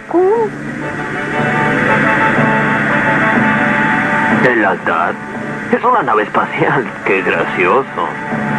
Raccoon. ¿El altar? Es una nave espacial. ¡Qué gracioso!